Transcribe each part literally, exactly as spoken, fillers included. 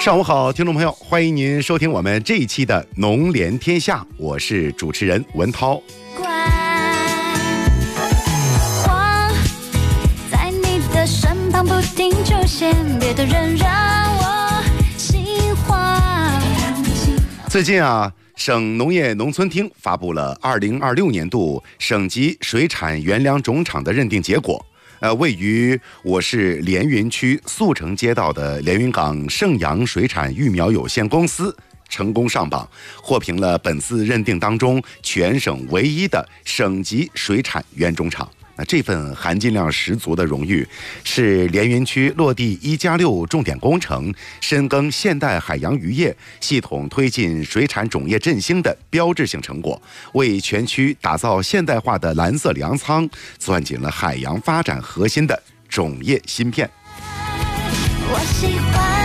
上午好，听众朋友，欢迎您收听我们这一期的《农联天下》，我是主持人文涛。 在你的身旁不停出现，别的人让我心慌。 最近啊，省农业农村厅发布了二零二六年度省级水产原粮种场的认定结果。呃，位于我市连云区速成街道的连云港盛阳水产育苗有限公司成功上榜，获评了本次认定当中全省唯一的省级水产原种场。那这份含金量十足的荣誉，是连云区落地一加六重点工程，深耕现代海洋渔业，系统推进水产种业振兴的标志性成果，为全区打造现代化的蓝色粮仓攥紧了海洋发展核心的种业芯片。 我喜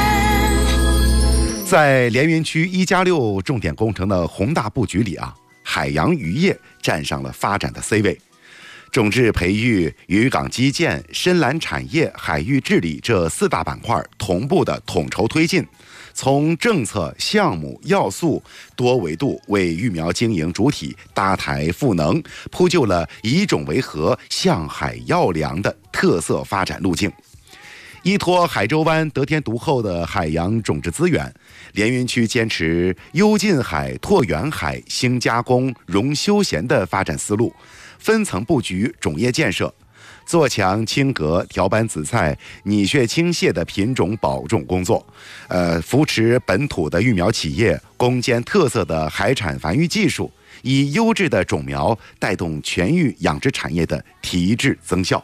欢。 在连云区一加六重点工程的宏大布局里啊，海洋渔业站上了发展的 C 位。种质培育、渔港基建、深蓝产业、海域治理这四大板块同步的统筹推进，从政策、项目、要素多维度为育苗经营主体搭台赋能，铺就了以种为核、向海要粮的特色发展路径。依托海州湾得天独厚的海洋种质资源，连云区坚持优近海、拓远海、兴加工、融休闲的发展思路，分层布局种业建设，做强青蛤、条斑紫菜、拟血青蟹的品种保种工作，呃，扶持本土的育苗企业，攻坚特色的海产繁育技术，以优质的种苗带动全域养殖产业的提质增效。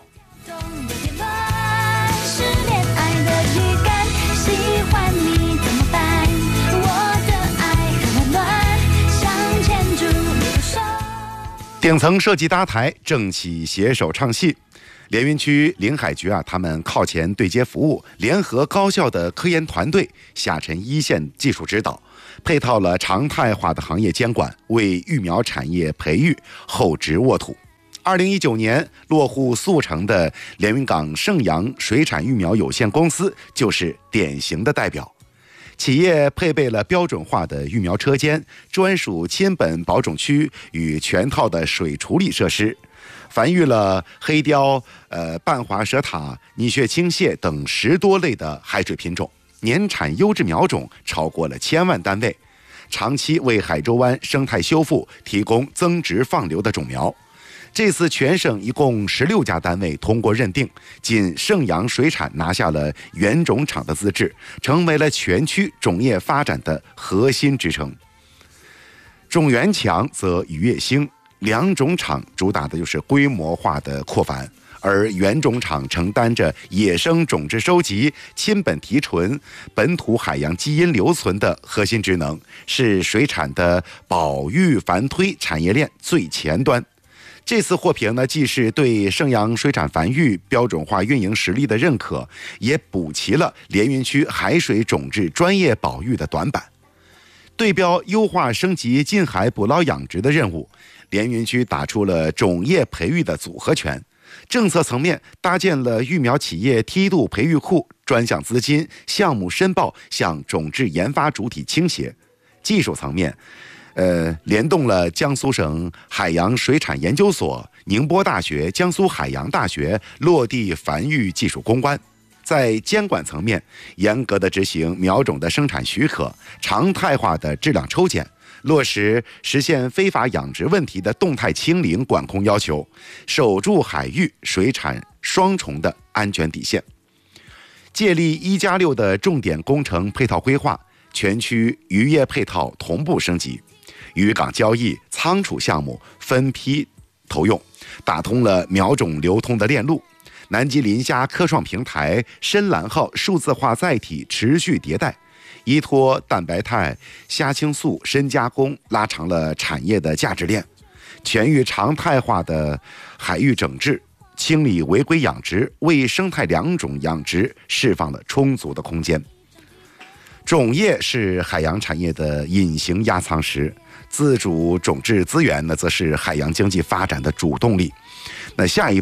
顶层设计搭台，政企携手唱戏。连云区临海局啊，他们靠前对接服务，联合高校的科研团队，下沉一线技术指导，配套了常态化的行业监管，为育苗产业培育厚植沃土。二零一九年落户速成的连云港盛阳水产育苗有限公司就是典型的代表。企业配备了标准化的育苗车间、专属亲本保种区与全套的水处理设施，繁育了黑鲷、呃半华蛇塔、拟血青蟹等十多类的海水品种，年产优质苗种超过了千万单位，长期为海州湾生态修复提供增值放流的种苗。这次全省一共十六家单位通过认定，仅盛阳水产拿下了原种场的资质，成为了全区种业发展的核心支撑。种源强则渔业兴，粮种场主打的就是规模化的扩繁，而原种场承担着野生种质收集、亲本提纯、本土海洋基因留存的核心职能，是水产的保育繁推产业链最前端。这次获评呢，既是对盛阳水产繁育标准化运营实力的认可，也补齐了连云区海水种质专业保育的短板。对标优化升级近海捕捞养殖的任务，连云区打出了种业培育的组合拳。政策层面搭建了育苗企业梯度培育库，专项资金、项目申报向种质研发主体倾斜。技术层面呃，联动了江苏省海洋水产研究所、宁波大学、江苏海洋大学落地繁育技术攻关。在监管层面，严格的执行苗种的生产许可，常态化的质量抽检，落实实现非法养殖问题的动态清零管控要求，守住海域水产双重的安全底线。借力一加六的重点工程配套规划，全区渔业配套同步升级。渔港交易、仓储项目分批投用，打通了苗种流通的链路。南极磷虾科创平台深蓝号数字化载体持续迭代，依托蛋白肽、虾青素深加工，拉长了产业的价值链。全域常态化的海域整治，清理违规养殖，为生态两种养殖释放了充足的空间。种业是海洋产业的隐形压舱石，自主种质资源呢，则是海洋经济发展的主动力。那下一步，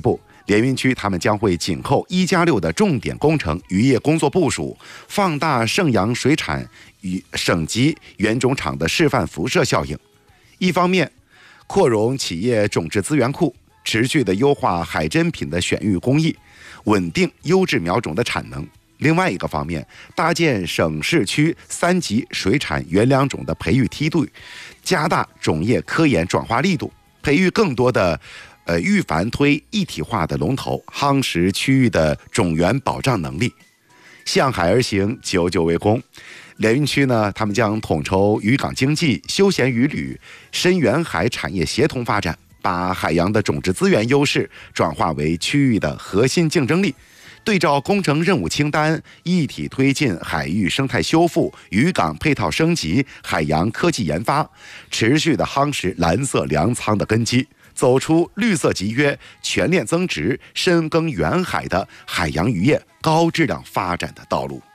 连云区他们将会紧扣一加六的重点工程渔业工作部署，放大盛阳水产与省级原种场的示范辐射效应。一方面，扩容企业种质资源库，持续的优化海珍品的选育工艺，稳定优质苗种的产能。另外一个方面，搭建省市区三级水产原良种的培育梯队，加大种业科研转化力度，培育更多的呃育繁推一体化的龙头，夯实区域的种源保障能力。向海而行，久久为功。连云区呢，他们将统筹渔港经济、休闲渔旅、深远海产业协同发展，把海洋的种质资源优势转化为区域的核心竞争力。对照工程任务清单，一体推进海域生态修复、渔港配套升级、海洋科技研发，持续的夯实蓝色粮仓的根基，走出绿色集约、全链增值、深耕远海的海洋渔业高质量发展的道路。